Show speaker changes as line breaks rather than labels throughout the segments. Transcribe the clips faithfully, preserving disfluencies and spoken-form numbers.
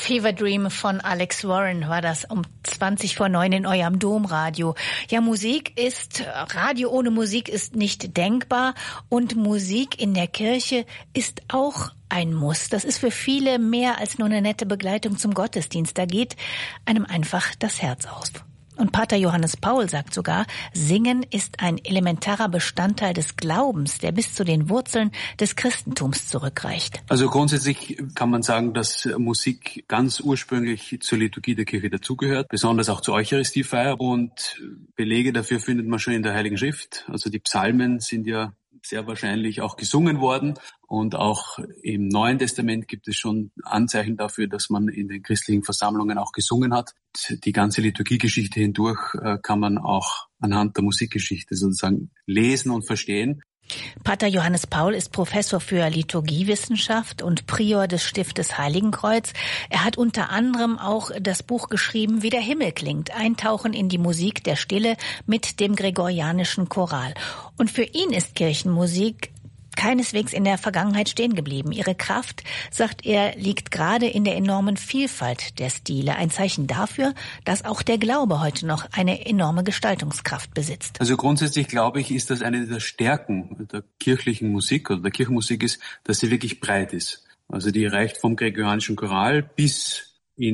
Fever Dream von Alex Warren war das um zwanzig vor neun in eurem Domradio. Ja, Musik ist, Radio ohne Musik ist nicht denkbar und Musik in der Kirche ist auch ein Muss. Das ist für viele mehr als nur eine nette Begleitung zum Gottesdienst. Da geht einem einfach das Herz auf. Und Pater Johannes Paul sagt sogar, Singen ist ein elementarer Bestandteil des Glaubens, der bis zu den Wurzeln des Christentums zurückreicht.
Also grundsätzlich kann man sagen, dass Musik ganz ursprünglich zur Liturgie der Kirche dazugehört, besonders auch zur Eucharistiefeier. Und Belege dafür findet man schon in der Heiligen Schrift. Also die Psalmen sind ja sehr wahrscheinlich auch gesungen worden. Und auch im Neuen Testament gibt es schon Anzeichen dafür, dass man in den christlichen Versammlungen auch gesungen hat. Die ganze Liturgiegeschichte hindurch kann man auch anhand der Musikgeschichte sozusagen lesen und verstehen.
Pater Johannes Paul ist Professor für Liturgiewissenschaft und Prior des Stiftes Heiligenkreuz. Er hat unter anderem auch das Buch geschrieben, Wie der Himmel klingt, Eintauchen in die Musik der Stille mit dem gregorianischen Choral. Und für ihn ist Kirchenmusik keineswegs in der Vergangenheit stehen geblieben. Ihre Kraft, sagt er, liegt gerade in der enormen Vielfalt der Stile. Ein Zeichen dafür, dass auch der Glaube heute noch eine enorme Gestaltungskraft besitzt.
Also grundsätzlich glaube ich, ist das eine der Stärken der kirchlichen Musik oder der Kirchenmusik ist, dass sie wirklich breit ist. Also die reicht vom gregorianischen Choral bis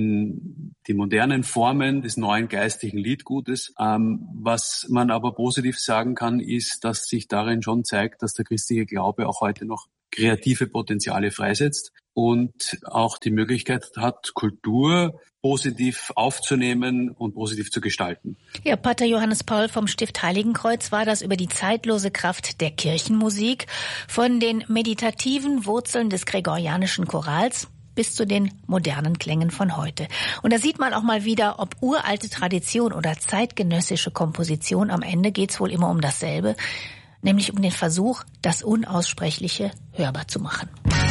in die modernen Formen des neuen geistlichen Liedgutes. Ähm, was man aber positiv sagen kann, ist, dass sich darin schon zeigt, dass der christliche Glaube auch heute noch kreative Potenziale freisetzt und auch die Möglichkeit hat, Kultur positiv aufzunehmen und positiv zu gestalten.
Ja, Pater Johannes Paul vom Stift Heiligenkreuz war das über die zeitlose Kraft der Kirchenmusik, von den meditativen Wurzeln des gregorianischen Chorals bis zu den modernen Klängen von heute. Und da sieht man auch mal wieder, ob uralte Tradition oder zeitgenössische Komposition, am Ende geht's wohl immer um dasselbe, nämlich um den Versuch, das Unaussprechliche hörbar zu machen.